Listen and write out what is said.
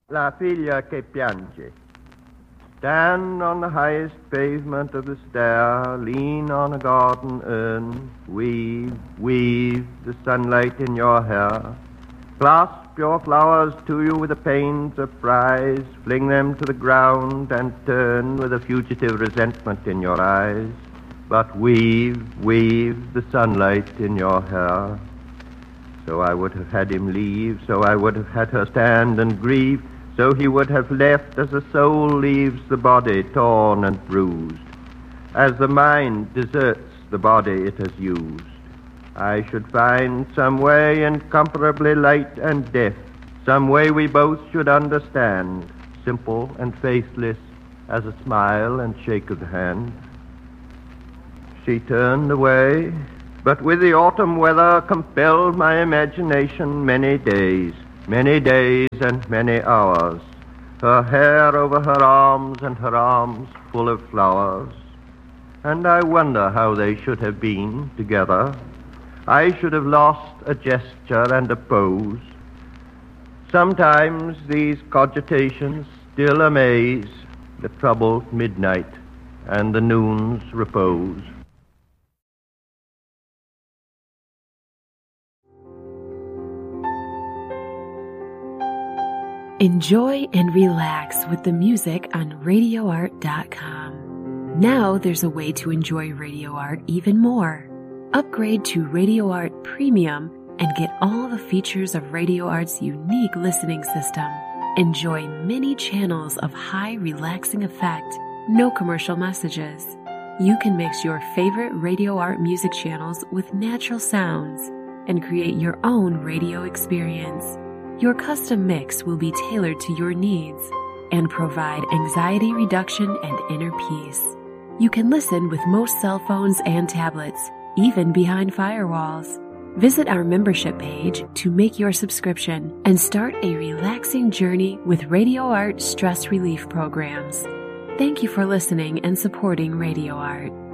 La figlia che piange. Stand on the highest pavement of the stair, lean on a garden urn, weave the sunlight in your hair. Clasp your flowers to you with a pained surprise, fling them to the ground and turn with a fugitive resentment in your eyes. But weave the sunlight in your hair. So I would have had him leave, so I would have had her stand and grieve, so he would have left as the soul leaves the body torn and bruised, as the mind deserts the body it has used. I should find some way incomparably light and deft, some way we both should understand, simple and faithless as a smile and shake of the hand. She turned away, but with the autumn weather compelled my imagination many days and many hours, her hair over her arms and her arms full of flowers. And I wonder how they should have been together. I should have lost a gesture and a pose. Sometimes these cogitations still amaze the troubled midnight and the noon's repose. Enjoy and relax with the music on RadioArt.com. Now there's a way to enjoy Radio Art even more. Upgrade to Radio Art Premium and get all the features of Radio Art's unique listening system. Enjoy many channels of high relaxing effect, no commercial messages. You can mix your favorite Radio Art music channels with natural sounds and create your own radio experience. Your custom mix will be tailored to your needs and provide anxiety reduction and inner peace. You can listen with most cell phones and tablets, even behind firewalls. Visit our membership page to make your subscription and start a relaxing journey with Radio Art stress relief programs. Thank you for listening and supporting Radio Art.